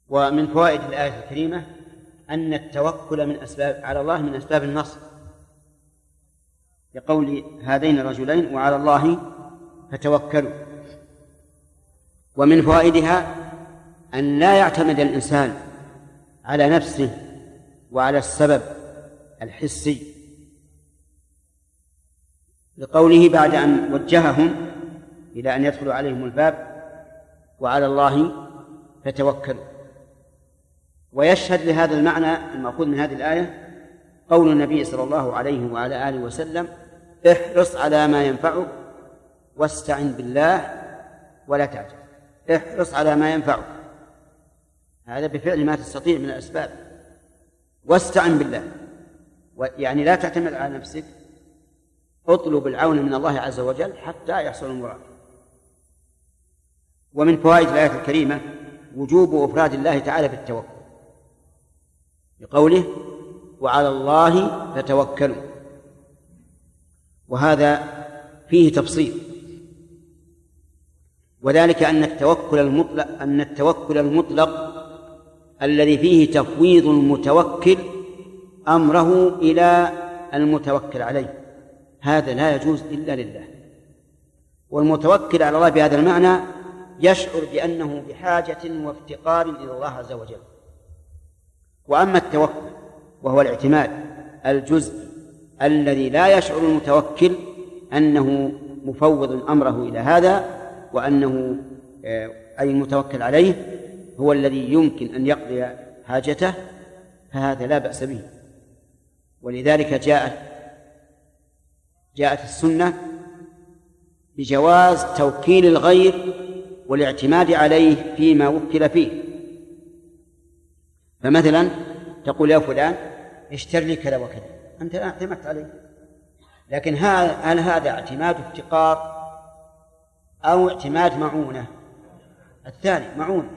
ومن فوائد الآية الكريمة أن التوكل على الله من أسباب النصر، لقول هذين الرجلين وعلى الله فتوكلوا. ومن فوائدها أن لا يعتمد الإنسان على نفسه وعلى السبب الحسي، لقوله بعد أن وجههم إلى أن يدخلوا عليهم الباب وعلى الله فتوكلوا. ويشهد لهذا المعنى المأخوذ من هذه الآية قول النبي صلى الله عليه وعلى آله وسلم: احرص على ما ينفعك واستعن بالله ولا تعجل. احرص على ما ينفعك، هذا بفعل ما تستطيع من الأسباب، واستعن بالله، يعني لا تعتمد على نفسك، اطلب العون من الله عز وجل حتى يحصل المراد. ومن فوائد الآية الكريمة وجوب إفراد الله تعالى بالتوكل، بقوله وعلى الله فتوكلوا، وهذا فيه تفصيل، وذلك أن التوكل المطلق الذي فيه تفويض المتوكل أمره إلى المتوكل عليه هذا لا يجوز إلا لله. والمتوكل على الله بهذا المعنى يشعر بأنه بحاجة وافتقار إلى الله عز وجل. وأما التوكل وهو الاعتماد الجزئي الذي لا يشعر المتوكل أنه مفوض أمره إلى هذا، وأنه أي المتوكل عليه هو الذي يمكن أن يقضي حاجته، فهذا لا بأس به. ولذلك جاءت السنة بجواز توكيل الغير والاعتماد عليه فيما وكل فيه. فمثلا تقول يا فلان اشتر لي كذا وكذا، أنت اعتمدت عليه، لكن هل هذا اعتماد افتقار أو اعتماد معونة؟ الثاني معونة.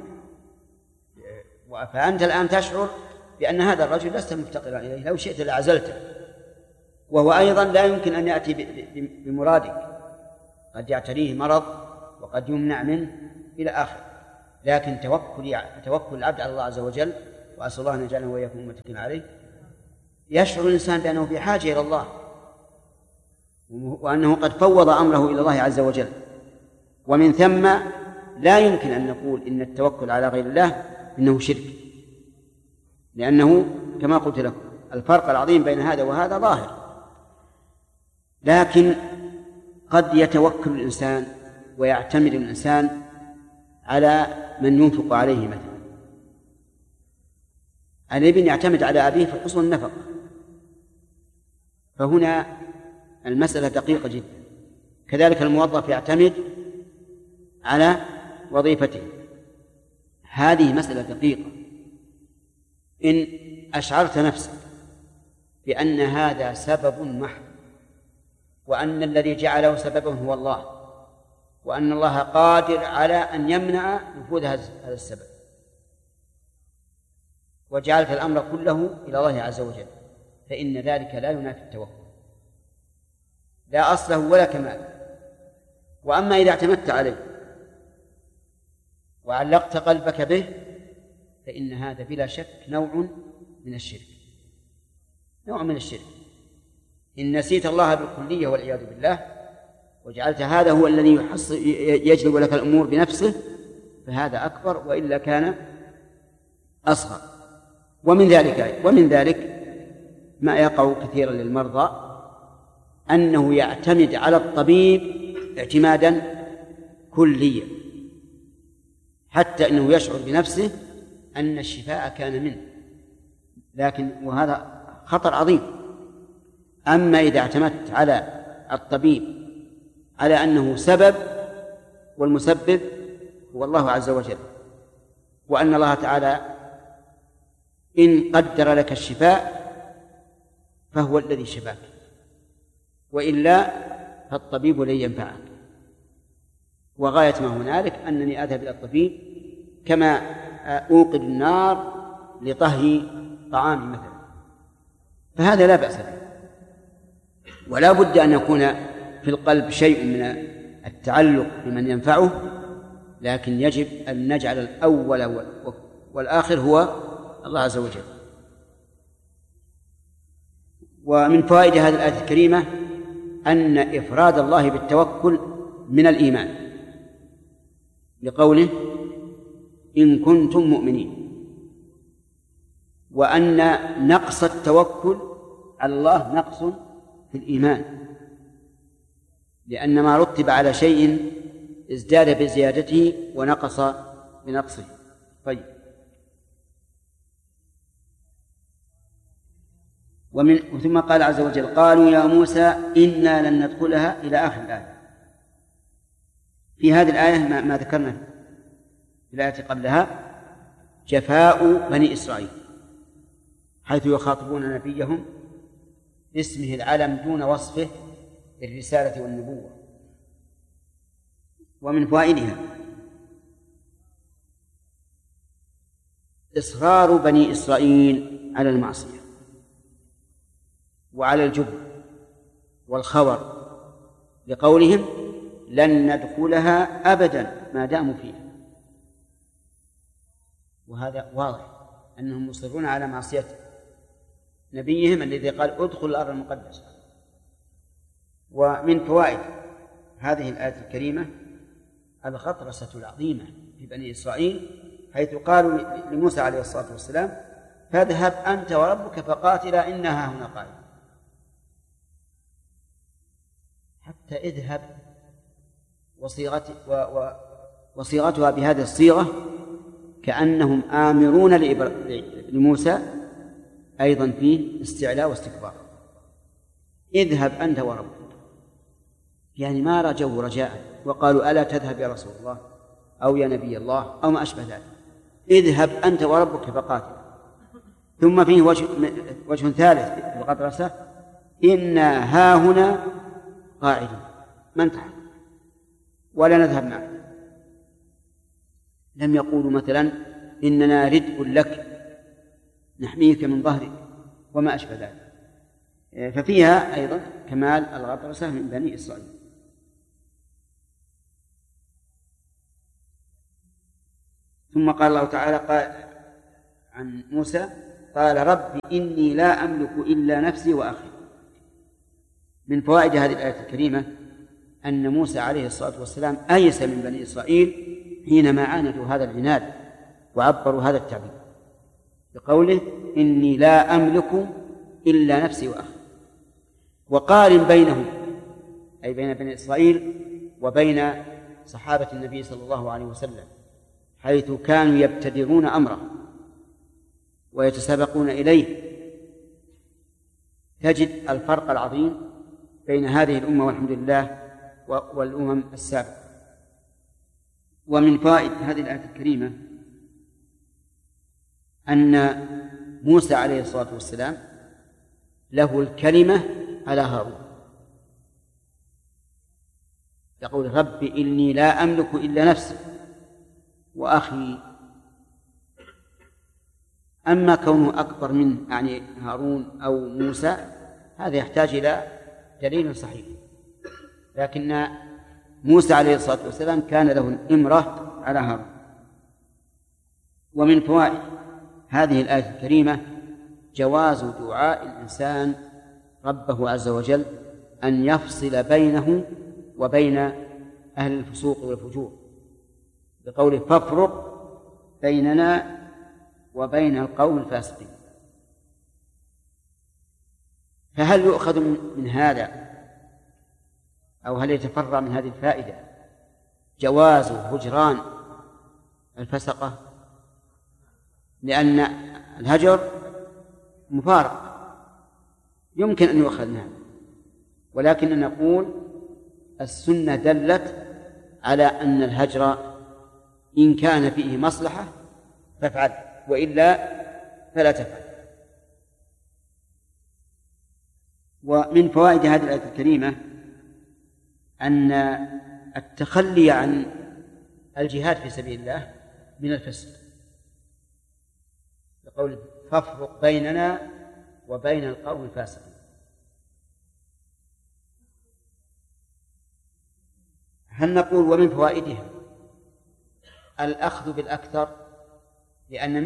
فأنت الآن تشعر بأن هذا الرجل لست مفتقرا إليه، لو شئت لعزلته، وهو أيضا لا يمكن أن يأتي بمرادك، قد يعتريه مرض وقد يمنع منه إلى آخر. لكن توكل العبد على الله عز وجل، وأسأل الله أن يجعلنا وإياكم متكلين عليه، يشعر الإنسان بأنه في حاجة إلى الله، وأنه قد فوض أمره إلى الله عز وجل. ومن ثم لا يمكن أن نقول إن التوكل على غير الله إنه شرك، لأنه كما قلت لكم الفرق العظيم بين هذا وهذا ظاهر. لكن قد يتوكل الإنسان ويعتمد الإنسان على من ينفق عليه، مثلا الابن يعتمد على أبيه في حصول النفق، فهنا المسألة دقيقة جدا. كذلك الموظف يعتمد على وظيفته، هذه مسألة دقيقة. إن أشعرت نفسك بأن هذا سبب محض، وأن الذي جعله سببا هو الله، وأن الله قادر على أن يمنع نفوذ هذا السبب، وجعلت الأمر كله إلى الله عز وجل، فإن ذلك لا ينافي التوكل، لا أصله ولا كمال. وأما إذا اعتمدت عليه وعلقت قلبك به فإن هذا بلا شك نوع من الشرك، نوع من الشرك. إن نسيت الله بالكلية والعياذ بالله وجعلت هذا هو الذي يجلب لك الأمور بنفسه، فهذا أكبر، وإلا كان أصغر. ومن ذلك ما يقع كثيرا للمرضى أنه يعتمد على الطبيب اعتمادا كليا، حتى أنه يشعر بنفسه أن الشفاء كان منه، وهذا خطر عظيم. أما إذا اعتمدت على الطبيب على أنه سبب والمسبب هو الله عز وجل، وأن الله تعالى إن قدر لك الشفاء فهو الذي شفاك، وإلا فالطبيب لن ينفعك. وغاية ما هنالك أنني أذهب إلى الطبيب كما أوقد النار لطهي طعامي مثلا، فهذا لا بأس به. ولا بد أن يكون في القلب شيء من التعلق بمن ينفعه، لكن يجب أن نجعل الأول والآخر هو الله عز وجل. ومن فوائد هذه الآية الكريمة أن إفراد الله بالتوكل من الإيمان، لقوله إن كنتم مؤمنين، وأن نقص التوكل على الله نقص في الإيمان، لأن ما رتب على شيء ازداد بزيادته ونقص بنقصه. طيب، ثم قال عز وجل قالوا يا موسى إنا لن ندخلها إلى آخر الآية. في هذه الآية ما ذكرنا في الآية قبلها جفاء بني إسرائيل، حيث يخاطبون نبيهم باسمه العلم دون وصفه الرسالة والنبوة. ومن فوائدها إصرار بني إسرائيل على المعصية وعلى الجبن والخور، لقولهم لن ندخلها أبدا ما داموا فيها. وهذا واضح أنهم مصرون على معصية نبيهم الذي قال ادخل الأرض المقدسة. ومن فوائد هذه الآية الكريمة الغطرسة العظيمة في بني إسرائيل، حيث قالوا لموسى عليه الصلاة والسلام فاذهب أنت وربك فقاتلا إنها هنا قائمة. حتى اذهب وصيغتها بهذه الصيغة كأنهم آمرون لموسى أيضا فيه استعلاء واستكبار. اذهب أنت وربك، يعني ما رجوا رجاء وقالوا ألا تذهب يا رسول الله أو يا نبي الله أو ما أشبه ذلك. اذهب أنت وربك فقاتل. ثم فيه وجه ثالث في الغطرسة إنا هاهنا قاعدون، ما انتهى ولا نذهب معك. لم يقولوا مثلا إننا ردء لك نحميك من ظهرك وما أشبه ذلك. ففيها أيضا كمال الغطرسة من بني إسرائيل. ثم قال الله تعالى قال عن موسى قال رب إني لا أملك إلا نفسي وأخي. من فوائد هذه الآية الكريمة أن موسى عليه الصلاة والسلام أيس من بني إسرائيل حينما عاندوا هذا العناد وعبروا هذا التعبير بقوله إني لا أملك إلا نفسي وأخي. وقارن بينهم أي بين بني إسرائيل وبين صحابة النبي صلى الله عليه وسلم، حيث كانوا يبتدرون أمره ويتسابقون إليه، تجد الفرق العظيم بين هذه الأمة والحمد لله والأمم السابقة. ومن فوائد هذه الآية الكريمة أن موسى عليه الصلاة والسلام له الكلمة على هارون، يقول رب إني لا أملك إلا نفسي وأخي. أما كونه أكبر من يعني هارون أو موسى هذا يحتاج إلى دليل صحيح، لكن موسى عليه الصلاة والسلام كان له الإمرة على هارون. ومن فوائد هذه الآية الكريمة جواز دعاء الإنسان ربه عز وجل أن يفصل بينه وبين أهل الفسوق والفجور، بقوله فافرق بيننا وبين القوم الفاسقين. فهل يؤخذ من هذا أو هل يتفرع من هذه الفائدة جواز هجران الفسقة؟ لأن الهجر مفارق يمكن أن يؤخذ منها، ولكن نقول السنة دلت على أن الهجر إن كان فيه مصلحة فافعل وإلا فلا تفعل. ومن فوائد هذه الآية الكريمة أن التخلي عن الجهاد في سبيل الله من الفسق، بقول فافرق بيننا وبين القوم الفاسقين. هل نقول ومن فوائدها الأخذ بالأكثر لأن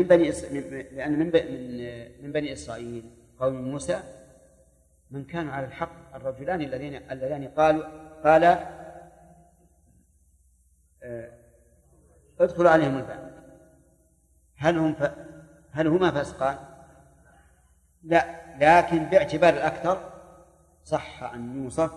من بني إسرائيل قوم موسى من كانوا على الحق الرجلان اللذان قال ادخلوا عليهم الباب هل هما فاسقان؟ لا، لكن باعتبار الأكثر صح أن يوصف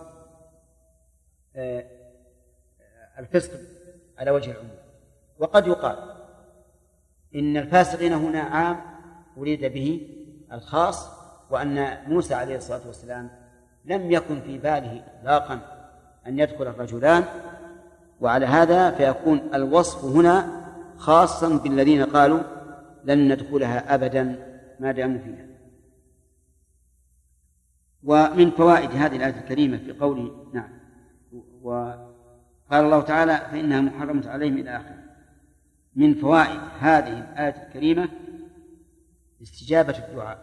الفسق على وجه العموم. وقد يقال إن الفاسقين هنا عام أريد به الخاص، وأن موسى عليه الصلاة والسلام لم يكن في باله إطلاقا أن يدخل الرجلان، وعلى هذا فيكون الوصف هنا خاصا بالذين قالوا لن ندخلها أبدا ما داموا فيها. ومن فوائد هذه الآية الكريمة في قوله نعم وقال الله تعالى فإنها محرمة عليهم إلى آخره، من فوائد هذه الآية الكريمة استجابة الدعاء،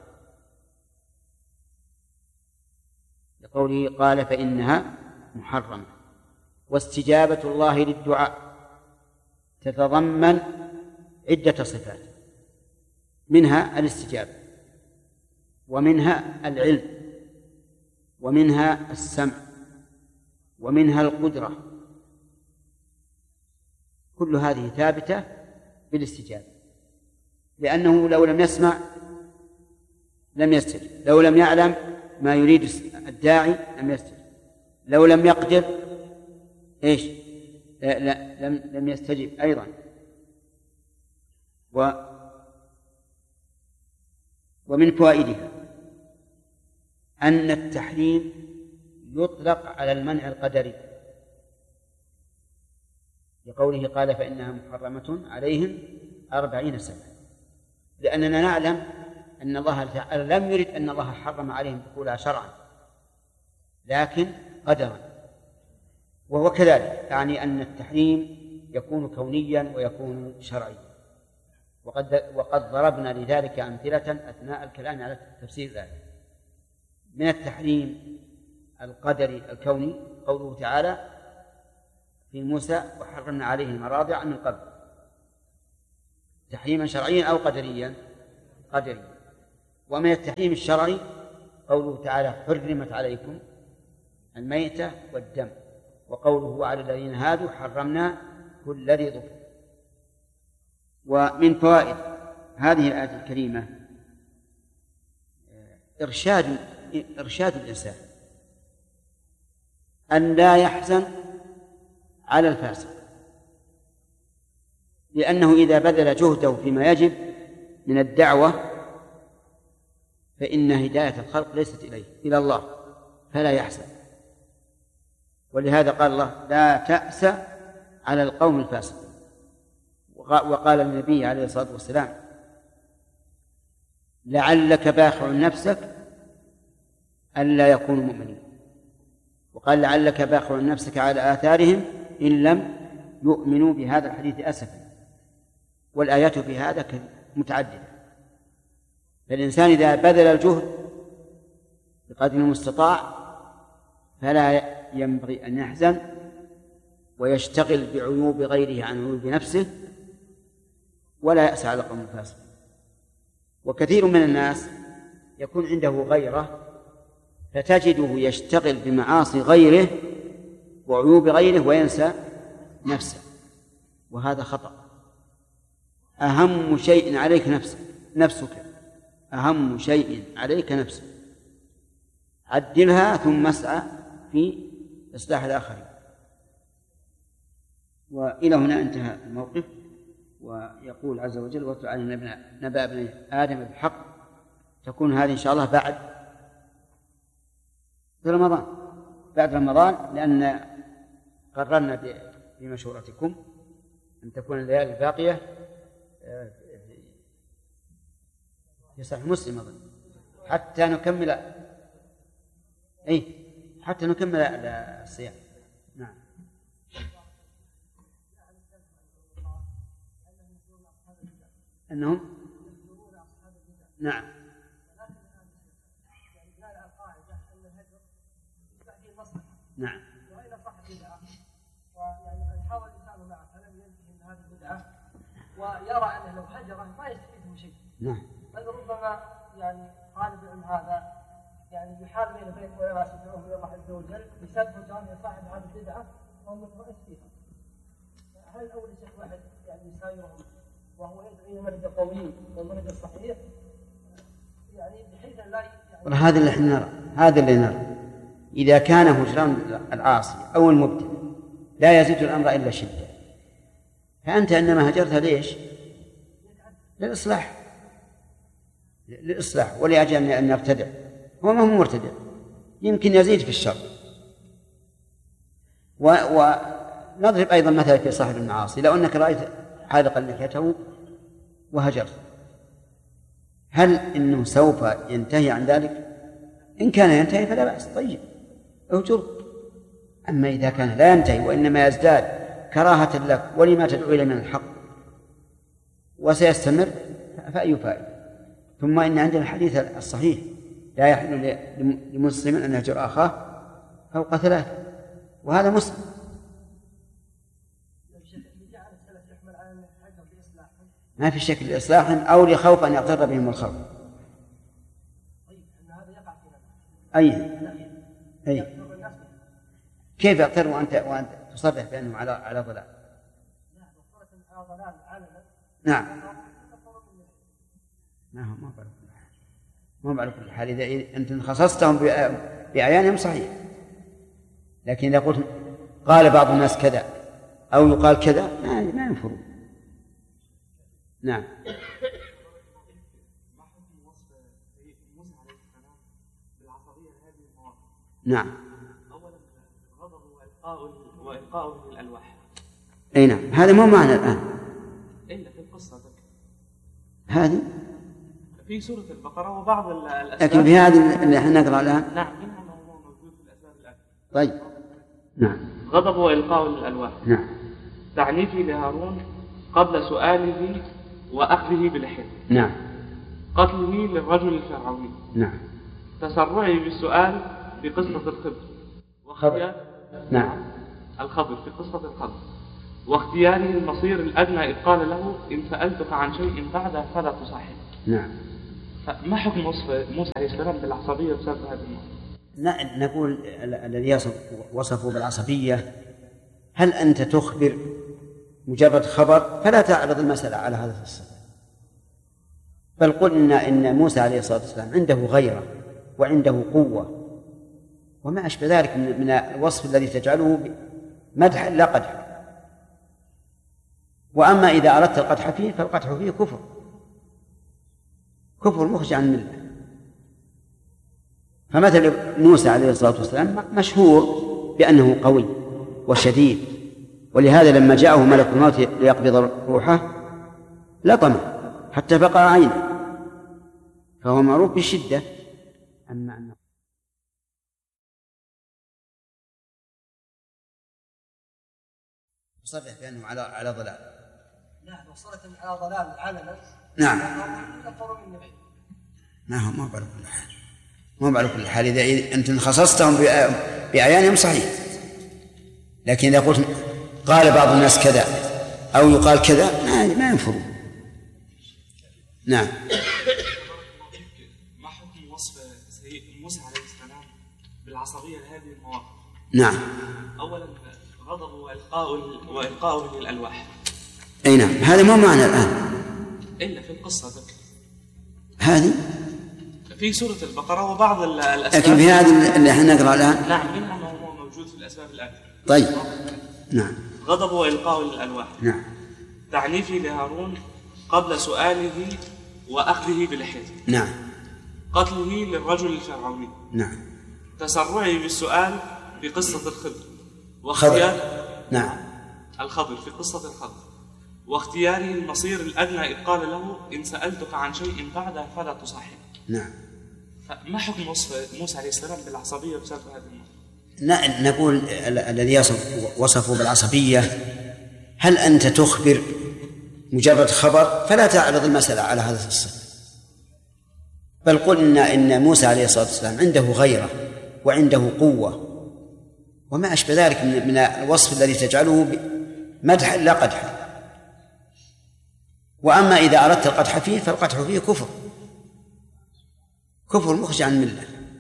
لقوله قال فإنها محرمة. واستجابة الله للدعاء تتضمن عدة صفات، منها الاستجابة، ومنها العلم، ومنها السمع، ومنها القدرة، كل هذه ثابتة بالاستجابة، لأنه لو لم يسمع لم يستجب، لو لم يعلم ما يريد الداعي لم يستجب، لو لم يقدر لم يستجب أيضا. ومن فوائدها أن التحريم يطلق على المنع القدري، لقوله قال فإنها محرمة عليهم 40 سنة، لأننا نعلم أن الله تعالى لم يرد أن الله حرم عليهم دخولها شرعا لكن قدرا، وهو كذلك، يعني أن التحريم يكون كونيا ويكون شرعيا، وقد ضربنا لذلك أمثلة أثناء الكلام على تفسير ذلك. من التحريم القدري الكوني قوله تعالى في موسى وحرمنا عليه المراضع من قبل، تحريما شرعيا أو قدريا؟ قدريا. ومن التحريم الشرعي قوله تعالى حرمت عليكم الميتة والدم، وقوله على الذين هادوا حرمنا كل ذي ظفر. ومن فوائد هذه الآية الكريمة إرشاد الإنسان أن لا يحزن على الفاسق، لأنه إذا بذل جهده فيما يجب من الدعوة فإن هداية الخلق ليست إلى الله فلا يحزن. ولهذا قال الله لا تأس على القوم الفاسقين. وقال النبي عليه الصلاة والسلام لعلك باخع نفسك ألا يكونوا مؤمنين، وقال لعلك باخع نفسك على آثارهم إن لم يؤمنوا بهذا الحديث أسفا. والآيات في هذا متعددة، فالإنسان إذا بذل الجهد بقدر المستطاع فلا ينبغي أن يحزن ويشتغل بعيوب غيره عن عيوب نفسه ولا يأس على قوم الفاسقين. وكثير من الناس يكون عنده غيرة فتجده يشتغل بمعاصي غيره وعيوب غيره وينسى نفسه، وهذا خطأ. أهم شيء عليك نفسك، أهم شيء عليك نفسك، عدلها ثم اسعى في إصلاح الآخرين. وإلى هنا انتهى الموقف. ويقول عز وجل واتل عليهم نبأ ابني آدم بالحق، تكون هذه إن شاء الله بعد رمضان، لأن قررنا بمشورتكم أن تكون الليالي الباقية في صحيح مسلم أظن حتى نكمل الصيام. نعم. أنهم نعم نعم وإن صح بدعة ويعني قد حاول الإنسان معه فلم ينتهي من هذه البدعة ويرى أنه لو هجره ما يستفيد من شيء. نعم. بل ربما يعني طالب العلم هذا يعني يحال بين وناس يدعوهم إلى الله عز وجل بسبب هجران صاحب هذه البدعة وهم مترأس فيها. هل أول شيء واحد يعني يسايرهم وهو يدعو إلى المنهج القوي والمنهج الصحيح يعني بحيث لا يعني هذا اللي احنا نرى، هذا اللي نرى. إذا كان هجران العاصي أو المبتدع لا يزيد الأمر إلا شدة، فأنت إنما هجرتها ليش؟ للإصلاح ولأجل أن يرتدع. هو ما هو مرتدع، يمكن يزيد في الشر. ونضرب أيضا مثلا في صاحب المعاصي، لو أنك رأيت حالقا لحيته وهجرت، هل إنه سوف ينتهي عن ذلك؟ إن كان ينتهي فلا بأس، طيب أهجر. أما إذا كان لا ينتهي وإنما يزداد كراهة لك ولما تدعو إليه من الحق وسيستمر، فأي فائدة؟ ثم إن عندنا الحديث الصحيح لا يحل لمسلم أن يهجر أخاه فوق 3، وهذا مسلم. ما في شكل لإصلاح أو لخوف أن يغتر بهم الخوف. أي كيف يغتر وأنت تصرح بأنهم على ضلال؟ نعم. ما على كل حال إذا أنت خصصتهم بأعيانهم صحيح، لكن إذا قلت قال بعض الناس كذا أو يقال كذا ما ينفرون. نعم. نعم. أولا غضب وإلقاؤه للألواح. أي نعم، هذا مو معنى الآن إلا في القصة ذكر هذه في سورة البقرة وبعض الأسباب، لكن في هذه اللي احنا نقرأ الآن. نعم، منها ما هو موجود في الأسباب الآن. طيب. نعم. غضب وإلقاؤه للألواح. نعم. تعنيفي لهارون قبل سؤاله وأخذه بلحيته. نعم. قتله للرجل الفرعوني. نعم. تسرعي بالسؤال بقصة الخضر. نعم. الخضر في قصة الخضر، واختياره المصير الأدنى إذ قال له إن سألتك عن شيء بعده فلا تصاحب. نعم. ما حكم موسى عليه السلام بالعصبية بسبب هذا الموضوع؟ نقول الذي وصفه بالعصبية، هل أنت تخبر مجرد خبر فلا تعرض المسألة على هذا الصفة، بل قلنا إن موسى عليه الصلاة والسلام عنده غيرة وعنده قوة وما أشبه ذلك من الوصف الذي تجعله مدحا لا قدحا. وأما إذا أردت القدح فيه فالقدح فيه كفر مخرج عن الملة. فمثل موسى عليه الصلاة والسلام مشهور بأنه قوي وشديد، ولهذا لما جاءه ملك الموت ليقبض روحه لطمه حتى فقع عينه، فهو معروف بالشدة. أما أنه صرح بأنه على ضلال. لا، وصلت على ضلال علنا. نعم. ما هو على كل حال إذا أنت خصصتهم بأعيانهم صحيح، لكن إذا قلت قال بعض الناس كذا أو يقال كذا ما ينفرون. نعم. ما حكم وصف موسى عليه السلام بالعصبية لهذه المواقف؟ نعم. أولا غضب وإلقاؤه للألواح. أي نعم، هذا مو معنى الآن إلا في القصة ذكر هذه في سورة البقرة وبعض الأسباب، لكن في هذه اللي احنا نقرأ الآن. نعم، منها ما هو موجود في الأسباب الآن. طيب. نعم. غضب وإلقاؤه للألواح. نعم. تعنيفي لهارون قبل سؤاله وأخذه بلحيته. نعم. قتله للرجل الفرعوني. نعم. تسرعي بالسؤال بقصة الخضر نعم. الخضر في قصة الخضر، واختياره المصير الأدنى إذ قال له إن سألتك عن شيء بعده فلا تصاحب. نعم. ما حكم وصف موسى عليه السلام بالعصبية بسبب هذا الموضوع؟ نقول الذي وصفه بالعصبية، هل أنت تخبر مجرد خبر فلا تعرض المسألة على هذا الصفة، بل قلنا إن موسى عليه الصلاة والسلام عنده غيرة وعنده قوة وما أشبه ذلك من الوصف الذي تجعله مدحا لا قدحا. وأما إذا أردت القدح فيه فالقدح فيه كفر مخرج عن الملة.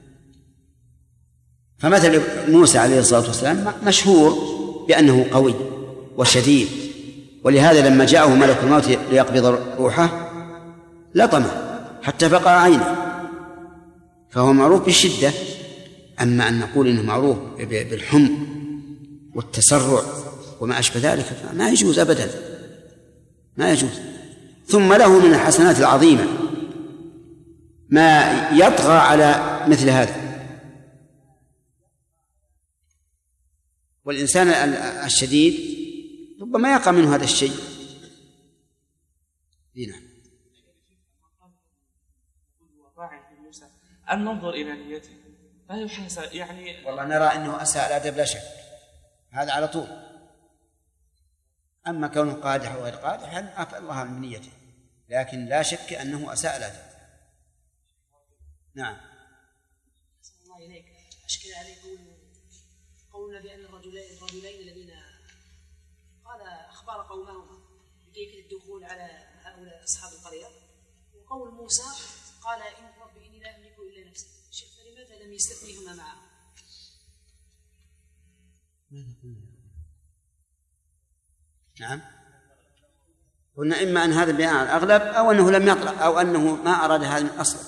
فمثل موسى عليه الصلاة والسلام مشهور بأنه قوي وشديد، ولهذا لما جاءه ملك الموت ليقبض روحه لطمه حتى فقع عينه، فهو معروف بالشدة. أما أن نقول إنه معروف بالحمق والتسرع وما أشبه ذلك فما يجوز أبدا، ما يجوز. ثم له من الحسنات العظيمة ما يطغى على مثل هذا. والإنسان الشديد ربما يقع منه هذا الشيء. هنا أن ننظر إلى نيته لا يحاسب، يعني والله نرى أنه أساء الأدب لا شك، هذا على طول. أما كونه قادح أو غير قادح عفى الله عن نيته، لكن لا شك أنه أساء الأدب. نعم. أحسن الله إليك. أشكل عليه قولنا بأن الرجلين الذين قال أخبار قومهما بكيفية الدخول على هؤلاء أصحاب القرية، وقول موسى قال إن ربي إني لا أملك إلا نفسي، فلماذا لم يستثنيهما معه؟ نعم، قلنا إما أن هذا بناء على الأغلب أو أنه لم يطلع أو أنه ما أراد هذا من أصلا.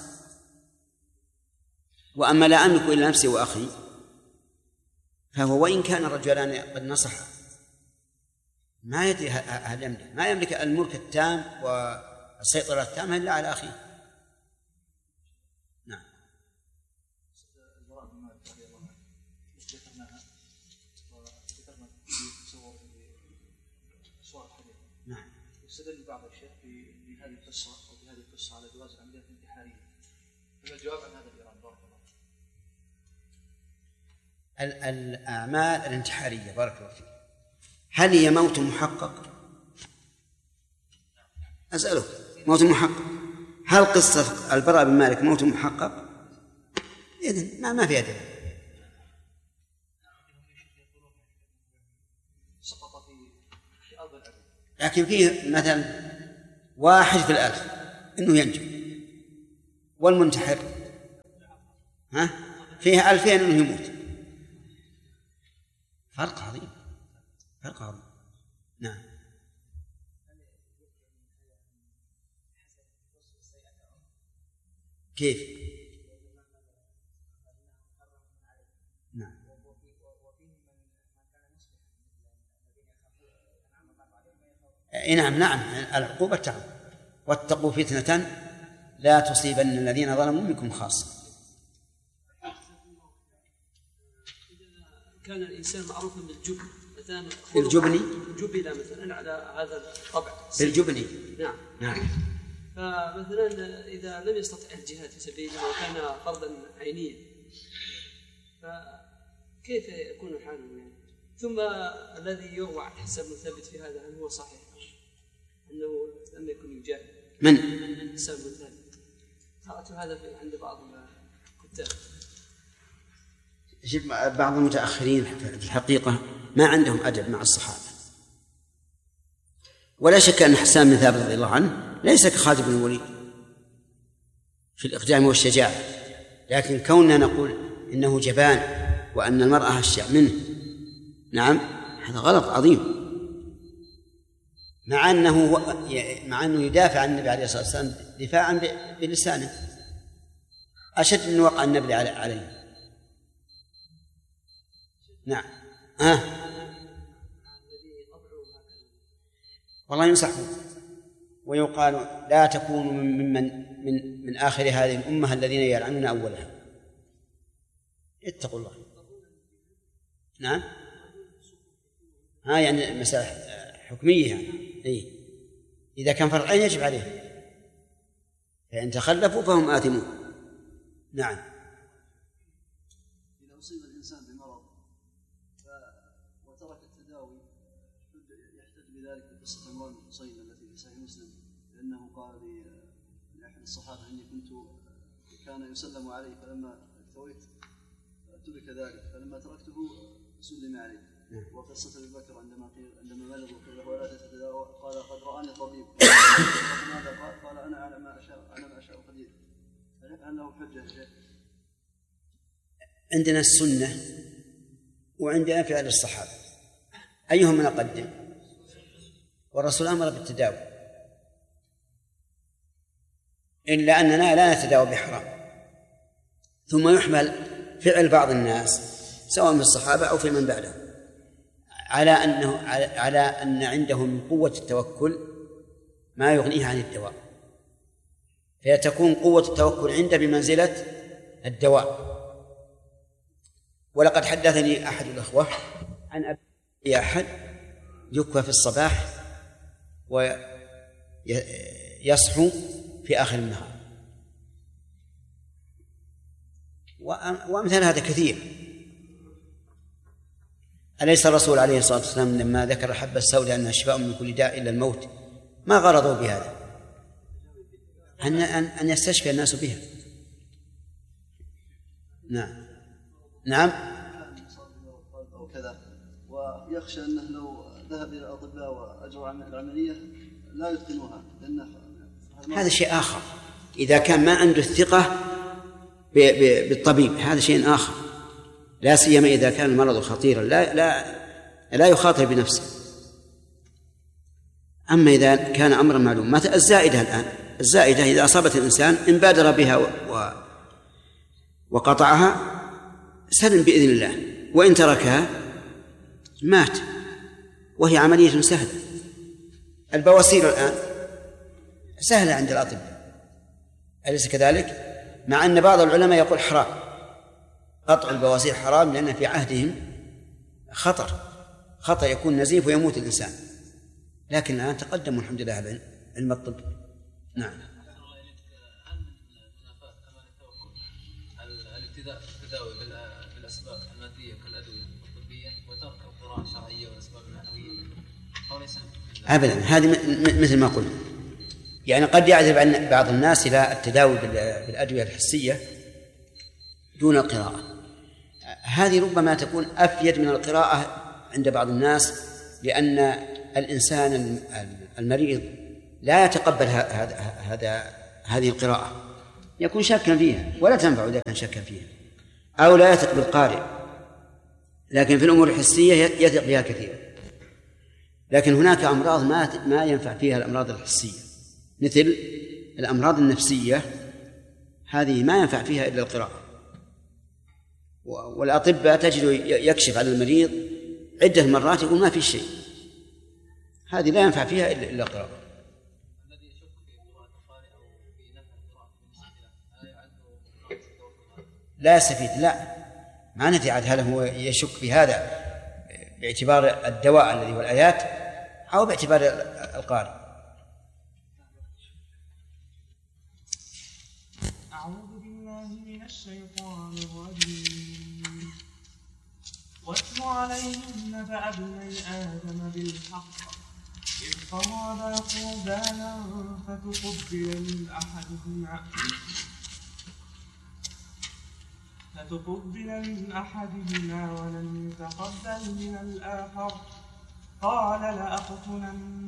وأما لا أملك إلا نفسي وأخي فهو وإن كان الرجلان قد نصحا ما يدري هل يملك، ما يملك الملك التام والسيطرة التامة إلا على أخيه. نعم. نعم. يستدل بعض الشيخ بهذه القصة أو بهذه القصة على جواز العمليات الانتحارية، فما الجواب عن هذا الإيران؟ بارك الله. الأعمال الانتحارية بارك الله فيك هل هي موت محقق؟ أسألك، موت محقق. هل قصة البراء بن مالك موت محقق؟ إذن ما فيها دليل. سقط في أرض العدو، لكن فيه مثلا 1 في 1000 إنه ينجو، والمنتحر فيه 2000 إنه يموت. فرق عظيم، فرق عظيم. نعم. كيف؟ نعم. نعم العقوبة تعم. واتقوا فتنة لا تصيبن الذين ظلموا منكم خاصة. كان الإنسان معروفا بالجبن مثلا، الجبني جبل مثلا على هذا الطبع الجبني. نعم. فمثلا إذا لم يستطع الجهاد في سبيل الله وكان فرضا عينيا فكيف يكون حاله يعني؟ ثم الذي يروى عن حسن بن ثابت في هذا هل هو صحيح أنه لم يكن يجاهد؟ من؟ حسن بن ثابت. قرأت هذا عند بعض الكتاب. بعض المتأخرين في الحقيقة ما عندهم أدب مع الصحابة، ولا شك أن حسان بن ثابت رضي الله عنه ليس كخالد بن الوليد في الإقدام والشجاعة، لكن كوننا نقول إنه جبان وأن المرأة أشجع منه، نعم هذا غلط عظيم. مع أنه يدافع عن النبي عليه الصلاة والسلام دفاعا بلسانه أشد من وقع النبي عليه. نعم. والله ينصح ويقال لا تكونوا من آخر هذه الأمة الذين يلعنون أولها. اتقوا الله. نعم. يعني مسألة حكمية يعني. إذا كان فرعين يجب عليه، فإن تخلفوا فهم آثمون. نعم. إذا أصيب الإنسان بمرض وترك التداوي يحتج بذلك بقصة عمران بن حصين التي في صحيح مسلم، لأنه قال لأحد الصحابة إني كان يسلم علي فلما اكتويت ترك ذلك، فلما تركته سلم علي، وقصة أبي بكر عندما مرض وقيل له ولا تتداوى قال قد رآني طبيب. ماذا قال؟ قال أنا على ما أشاء قدير. هل له حجة يا شيخ؟ عندنا السنة وعندنا فعل الصحابة، أيهم نقدم؟ والرسول أمر بالتداوي، إلا أننا لا نتداوى بحرام. ثم يحمل فعل بعض الناس سواء من الصحابة أو في من بعدهم على أن عنده من قوة التوكل ما يغنيه عن الدواء، فيتكون قوة التوكل عنده بمنزلة الدواء. ولقد حدثني أحد الأخوة عن أبي أحد يكوى في الصباح ويصحو في آخر النهار، وأمثال هذا كثير. أليس الرسول عليه الصلاة والسلام لما ذكر الحبة السوداء أنها شفاء من كل داء إلا الموت ما غرضوا بهذا؟ أن يستشفي الناس بها. نعم أو كذا، ويخشى أنه لو ذهب إلى الأطباء وأجروا العملية لا يتقنوها، هذا شيء آخر. إذا كان ما عنده الثقة بالطبيب هذا شيء آخر، لا سيما إذا كان المرض خطيرا لا يخاطر بنفسه. أما إذا كان أمرا معلوم، مثل الزائدة الآن، الزائدة إذا أصابت الإنسان إن بادر بها وقطعها سلم بإذن الله، وإن تركها مات، وهي عملية سهلة. البواسير الآن سهلة عند الأطباء، أليس كذلك؟ مع أن بعض العلماء يقول حرام، قطع البواسير حرام لأن في عهدهم خطر يكون نزيف ويموت الإنسان، لكن الآن تقدموا الحمد لله علم الطب. نعم. الابتداء في التداوي بالأسباب المادية كالأدوية الطبية وترك القراءة الشرعية والأسباب المعنوية أبدا، هذه مثل ما قلنا، يعني قد يعذب بعض الناس إلى التداوي بالأدوية الحسية دون القراءة. هذه ربما تكون أفيد من القراءة عند بعض الناس، لأن الإنسان المريض لا يتقبل هذه القراءة، يكون شاكا فيها ولا تنفع إذا كان شاكا فيها، أو لا يثق بالقارئ. لكن في الأمور الحسية يثق فيها كثيرا. لكن هناك أمراض ما ينفع فيها الأمراض الحسية، مثل الأمراض النفسية، هذه ما ينفع فيها إلا القراءة. والأطباء تجد يكشف على المريض عدة مرات يقول ما في شيء، هذه لا ينفع فيها إلا القراءة. لا يستفيد، لا، ما ندري عاد هل هو يشك في هذا باعتبار الدواء الذي هو الآيات أو باعتبار القارئ. أعوذ بالله من الشيطان الرجيم. واتل عليهم نبأ ابني آدم بالحق إذ قربا قربانا فتقبل من أحدهما ولم يتقبل من الآخر قال لأقتلن